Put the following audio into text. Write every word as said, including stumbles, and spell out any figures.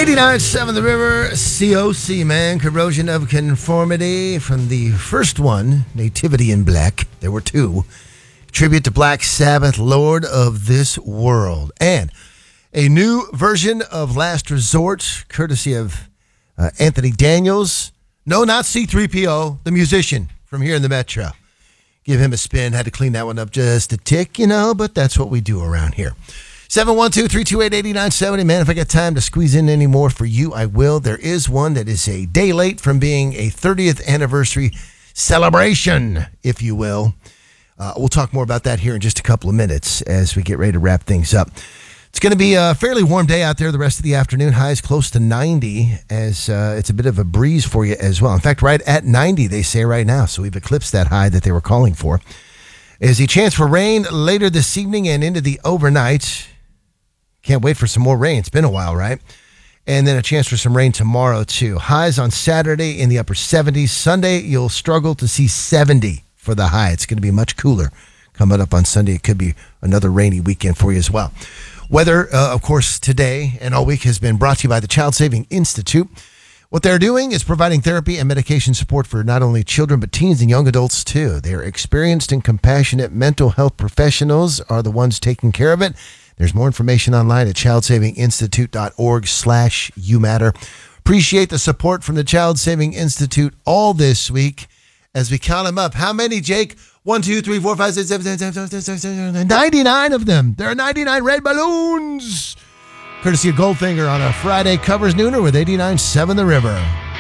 eighty-nine point seven The River, C O C, man. Corrosion of Conformity from the first one, Nativity in Black. There were two. Tribute to Black Sabbath, Lord of This World. And a new version of Last Resort, courtesy of uh, Anthony Daniels. No, not C three P O, the musician from here in the Metro. Give him a spin. Had to clean that one up just a tick, you know, but that's what we do around here. seven one two, three two eight, eight nine seven zero. Man, if I got time to squeeze in any more for you, I will. There is one that is a day late from being a thirtieth anniversary celebration, if you will. Uh, we'll talk more about that here in just a couple of minutes as we get ready to wrap things up. It's going to be a fairly warm day out there the rest of the afternoon. Highs close to ninety as uh, it's a bit of a breeze for you as well. In fact, right at ninety, they say right now. So we've eclipsed that high that they were calling for. Is a chance for rain later this evening and into the overnight. Can't wait for some more rain. It's been a while, right? And then a chance for some rain tomorrow, too. Highs on Saturday in the upper seventies. Sunday, you'll struggle to see seventy for the high. It's going to be much cooler coming up on Sunday. It could be another rainy weekend for you as well. Weather, uh, of course, today and all week has been brought to you by the Child Saving Institute. What they're doing is providing therapy and medication support for not only children, but teens and young adults, too. They're experienced and compassionate mental health professionals are the ones taking care of it. There's more information online at childsavinginstitute.org slash YouMatter. Appreciate the support from the Child Saving Institute all this week as we count them up. How many, Jake? One, two, three, four, five, six, seven, eight, nine, ten, eleven, twelve, ninety-nine of them. There are ninety-nine red balloons. Courtesy of Goldfinger on a Friday covers Nooner with eighty-nine point seven The River.